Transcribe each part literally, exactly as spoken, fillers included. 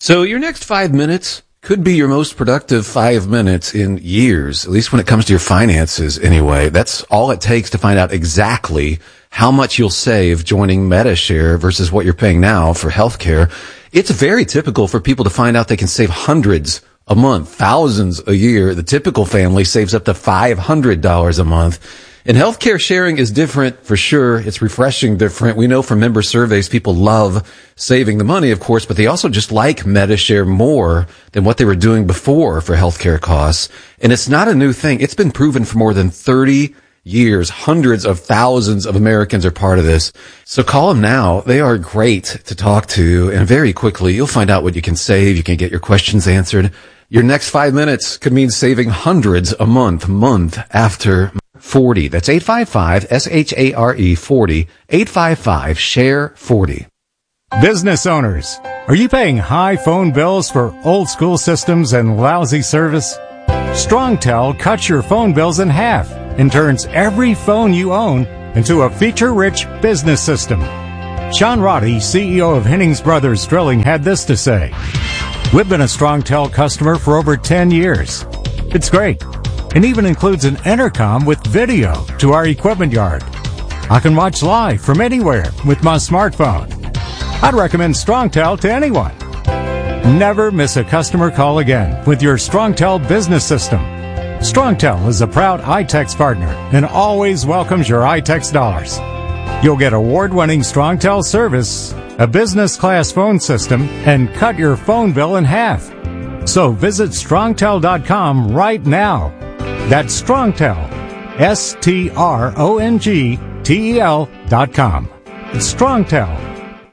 So your next five minutes could be your most productive five minutes in years, at least when it comes to your finances anyway. That's all it takes to find out exactly how much you'll save joining Medi-Share versus what you're paying now for healthcare. It's very typical for people to find out they can save hundreds a month, thousands a year. The typical family saves up to five hundred dollars a month. And healthcare sharing is different for sure. It's refreshing different. We know from member surveys, people love saving the money, of course, but they also just like Medi-Share more than what they were doing before for healthcare costs. And it's not a new thing. It's been proven for more than thirty years. Hundreds of thousands of Americans are part of this. So call them now. They are great to talk to. And very quickly, you'll find out what you can save. You can get your questions answered. Your next five minutes could mean saving hundreds a month, month after forty. That's eight five five, S H A R E, forty, eight five five, share forty. Business owners, are you paying high phone bills for old school systems and lousy service? StrongTel cuts your phone bills in half and turns every phone you own into a feature-rich business system. Sean Roddy, C E O of Hennings Brothers Drilling, had this to say. We've been a StrongTel customer for over ten years. It's great. And even includes an intercom with video to our equipment yard. I can watch live from anywhere with my smartphone. I'd recommend StrongTel to anyone. Never miss a customer call again with your StrongTel business system. StrongTel is a proud iTex partner and always welcomes your iTex dollars. You'll get award-winning StrongTel service, a business-class phone system, and cut your phone bill in half. So visit strongtel dot com right now. That's StrongTel, S T R O N G T E L dot com. It's StrongTel.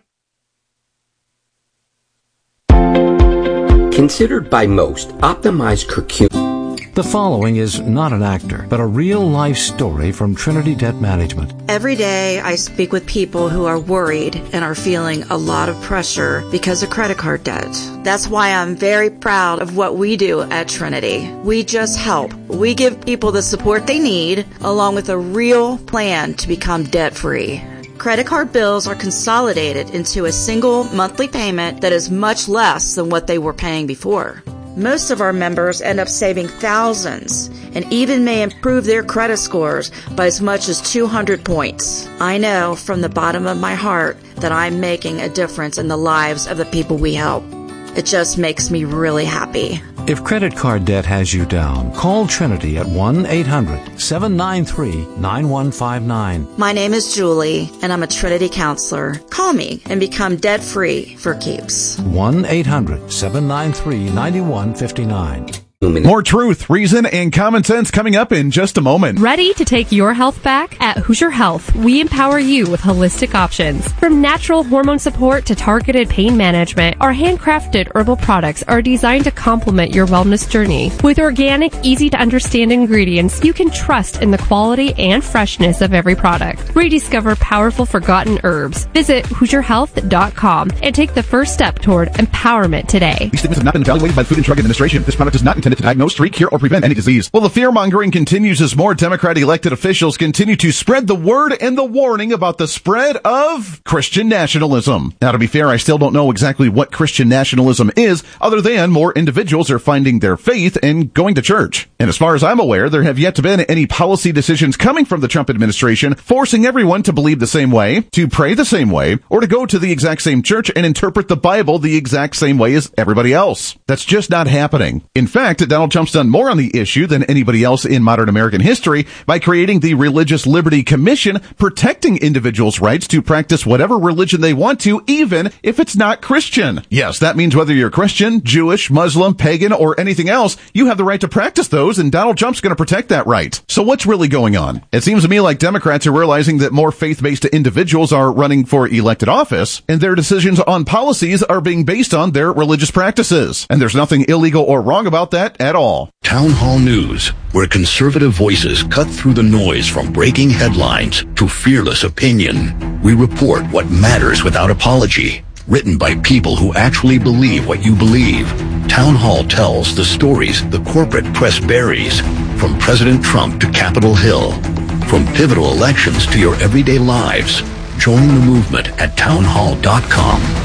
Considered by most, optimized curcumin. The following is not an actor, but a real-life story from Trinity Debt Management. Every day I speak with people who are worried and are feeling a lot of pressure because of credit card debt. That's why I'm very proud of what we do at Trinity. We just help. We give people the support they need, along with a real plan to become debt-free. Credit card bills are consolidated into a single monthly payment that is much less than what they were paying before. Most of our members end up saving thousands and even may improve their credit scores by as much as two hundred points. I know from the bottom of my heart that I'm making a difference in the lives of the people we help. It just makes me really happy. If credit card debt has you down, call Trinity at one eight hundred, seven nine three, nine one five nine. My name is Julie, and I'm a Trinity counselor. Call me and become debt-free for keeps. one eight hundred, seven nine three, nine one five nine. More truth, reason, and common sense coming up in just a moment. Ready to take your health back? At Hoosier Health, we empower you with holistic options. From natural hormone support to targeted pain management, our handcrafted herbal products are designed to complement your wellness journey. With organic, easy-to-understand ingredients, you can trust in the quality and freshness of every product. Rediscover powerful forgotten herbs. Visit Hoosier Health dot com and take the first step toward empowerment today. These statements have not been evaluated by the Food and Drug Administration. This product is not intended to diagnose, treat, cure, or prevent any disease. Well, the fear-mongering continues as more Democrat elected officials continue to spread the word and the warning about the spread of Christian nationalism. Now, to be fair, I still don't know exactly what Christian nationalism is, other than more individuals are finding their faith and going to church. And as far as I'm aware, there have yet to been any policy decisions coming from the Trump administration forcing everyone to believe the same way, to pray the same way, or to go to the exact same church and interpret the Bible the exact same way as everybody else. That's just not happening. In fact, Donald Trump's done more on the issue than anybody else in modern American history by creating the Religious Liberty Commission, protecting individuals' rights to practice whatever religion they want to, even if it's not Christian. Yes, that means whether you're Christian, Jewish, Muslim, pagan, or anything else, you have the right to practice those, and Donald Trump's going to protect that right. So what's really going on? It seems to me like Democrats are realizing that more faith-based individuals are running for elected office, and their decisions on policies are being based on their religious practices. And there's nothing illegal or wrong about that at all. Town Hall News, where conservative voices cut through the noise from breaking headlines to fearless opinion. We report what matters without apology. Written by people who actually believe what you believe. Town Hall tells the stories the corporate press buries, from President Trump to Capitol Hill, from pivotal elections to your everyday lives. Join the movement at town hall dot com.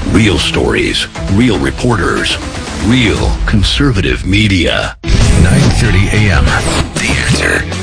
Real stories, real reporters, real conservative media. nine thirty a.m. The Answer.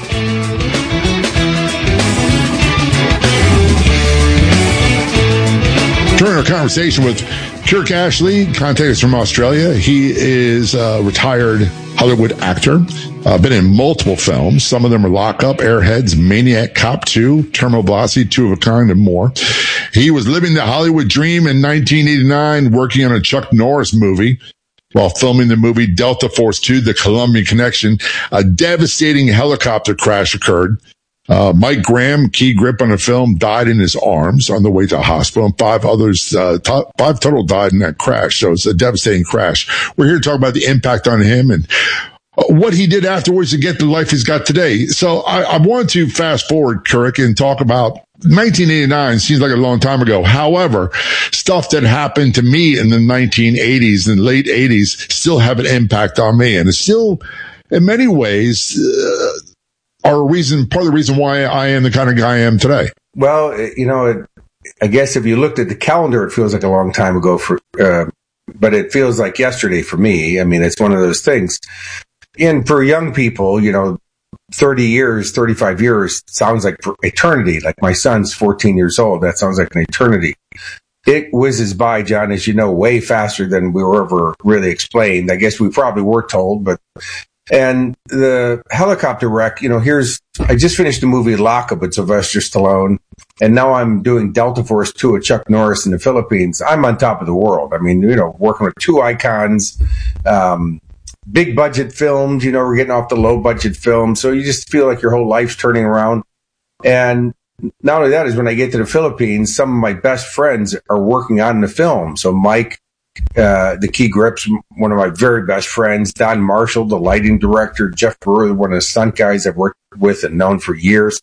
During our conversation with Kirk Ashley, contacted us from Australia. He is a retired Hollywood actor, uh, been in multiple films. Some of them are Lock Up, Airheads, Maniac Cop two, Terminal Velocity, Two of a Kind, and more. He was living the Hollywood dream in nineteen eighty-nine, working on a Chuck Norris movie. While filming the movie Delta Force two, The Colombian Connection, a devastating helicopter crash occurred. Uh, Mike Graham, key grip on the film, died in his arms on the way to the hospital, and five others, uh, t- five total died in that crash. So it's a devastating crash. We're here to talk about the impact on him and what he did afterwards to get the life he's got today. So I, I want to fast forward, Kirk, and talk about nineteen eighty-nine. Seems like a long time ago. However, stuff that happened to me in the nineteen eighties and late eighties still have an impact on me, and it's still, in many ways, uh, are a reason, part of the reason why I am the kind of guy I am today. Well, you know, it, I guess if you looked at the calendar, it feels like a long time ago for, uh, but it feels like yesterday for me. I mean, it's one of those things. And for young people, you know, thirty years, thirty-five years sounds like eternity. Like my son's fourteen years old. That sounds like an eternity. It whizzes by, John, as you know, way faster than we were ever really explained. I guess we probably were told, but and the helicopter wreck, you know, here's, I just finished the movie Lock Up with Sylvester Stallone, and now I'm doing Delta Force two with Chuck Norris in the Philippines. I'm on top of the world. I mean, you know, working with two icons, um, big budget films, you know, we're getting off the low budget films. So you just feel like your whole life's turning around. And not only that is when I get to the Philippines, some of my best friends are working on the film. So Mike, Uh, the key grips, one of my very best friends, Don Marshall, the lighting director, Jeff Brewer, one of the stunt guys I've worked with and known for years.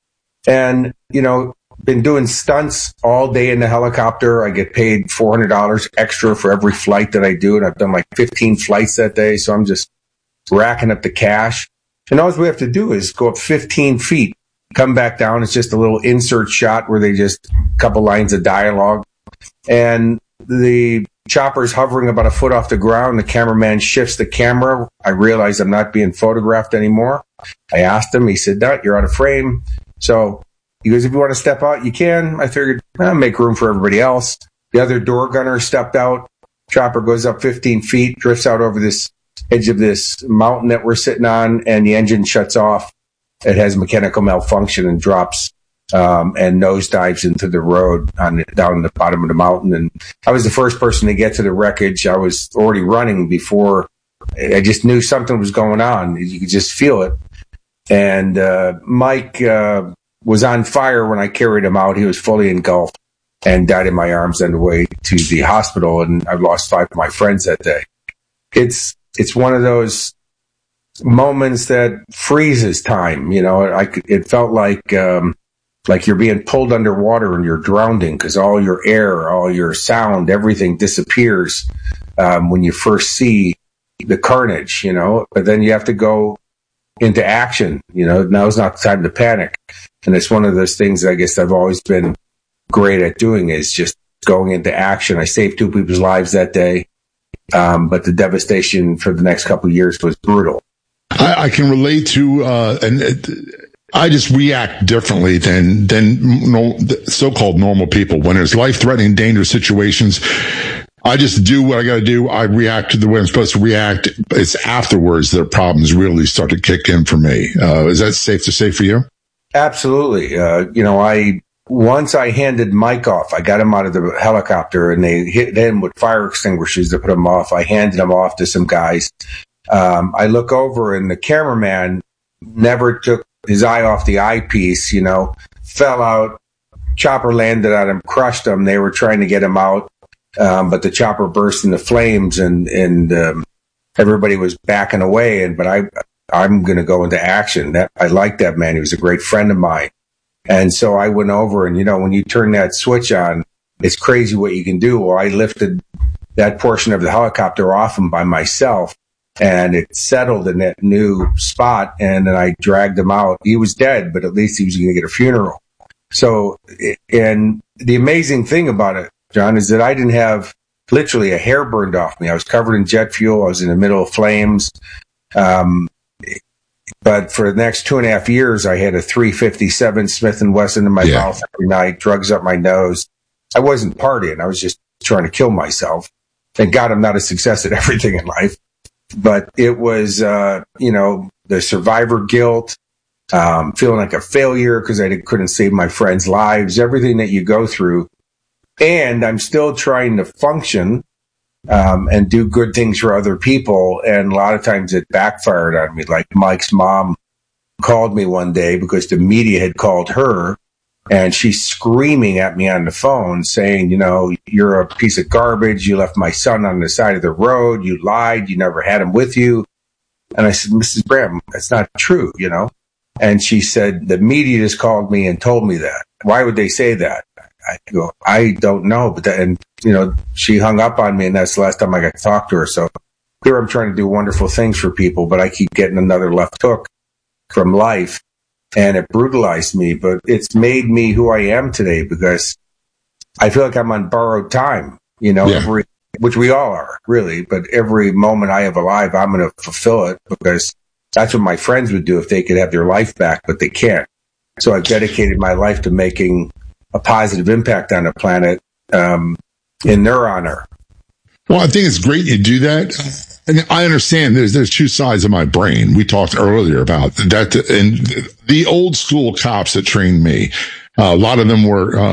And, you know, been doing stunts all day in the helicopter. I get paid four hundred dollars extra for every flight that I do. And I've done like fifteen flights that day. So I'm just racking up the cash. And all we have to do is go up fifteen feet, come back down. It's just a little insert shot where they just, a couple lines of dialogue. And the chopper's hovering about a foot off the ground. The cameraman shifts the camera. I realize I'm not being photographed anymore. I asked him. He said, "No, you're out of frame." So he goes, "If you want to step out, you can." I figured, I'll make room for everybody else. The other door gunner stepped out. Chopper goes up fifteen feet, drifts out over this edge of this mountain that we're sitting on, and the engine shuts off. It has mechanical malfunction and drops Um, and nosedives into the road on the, down the bottom of the mountain. And I was the first person to get to the wreckage. I was already running before. I just knew something was going on. You could just feel it. And uh, Mike uh, was on fire when I carried him out. He was fully engulfed and died in my arms on the way to the hospital. And I lost five of my friends that day. It's it's one of those moments that freezes time. You know, I could, it felt like. Um, Like you're being pulled underwater and you're drowning because all your air, all your sound, everything disappears um, when you first see the carnage, you know. But then you have to go into action, you know. Now's not the time to panic. And it's one of those things I guess I've always been great at doing is just going into action. I saved two people's lives that day, um, but the devastation for the next couple of years was brutal. I, I can relate to, uh, and it, I just react differently than than no, so-called normal people. When there's life-threatening, dangerous situations, I just do what I got to do. I react to the way I'm supposed to react. It's afterwards that problems really start to kick in for me. Uh, is that safe to say for you? Absolutely. Uh, you know, I once I handed Mike off. I got him out of the helicopter, and they hit him with fire extinguishers to put him off. I handed him off to some guys. Um, I look over, and the cameraman never took his eye off the eyepiece, you know, fell out. Chopper landed on him, crushed him. They were trying to get him out, um, but the chopper burst into flames, and and um, everybody was backing away. And but I, I'm going to go into action. That I like that man. He was a great friend of mine, and so I went over. And you know, when you turn that switch on, it's crazy what you can do. Well, I lifted that portion of the helicopter off him by myself. And it settled in that new spot, and then I dragged him out. He was dead, but at least he was going to get a funeral. So, and the amazing thing about it, John, is that I didn't have literally a hair burned off me. I was covered in jet fuel. I was in the middle of flames. Um, but for the next two and a half years, I had a three fifty-seven Smith and Wesson in my yeah. mouth every night, drugs up my nose. I wasn't partying. I was just trying to kill myself. Thank God I'm not a success at everything in life. But it was, uh, you know, the survivor guilt, um, feeling like a failure because I couldn't save my friends' lives, everything that you go through. And I'm still trying to function um, and do good things for other people. And a lot of times it backfired on me. Like Mike's mom called me one day because the media had called her, and she's screaming at me on the phone saying, you know, you're a piece of garbage. You left my son on the side of the road. You lied. You never had him with you. And I said, Missus Bram, that's not true, you know. And she said, the media just called me and told me that. Why would they say that? I go, I don't know. But that, and, you know, she hung up on me, and that's the last time I got to talk to her. So here I'm trying to do wonderful things for people, but I keep getting another left hook from life, and it brutalized me. But it's made me who I am today because I feel like I'm on borrowed time, you know, yeah. every, which we all are, really. But every moment I have alive, I'm going to fulfill it because that's what my friends would do if they could have their life back, but they can't. So I've dedicated my life to making a positive impact on the planet um, in their honor. Well, I think it's great you do that. And I understand there's there's two sides of my brain. We talked earlier about that. And the old school cops that trained me, uh, a lot of them were uh,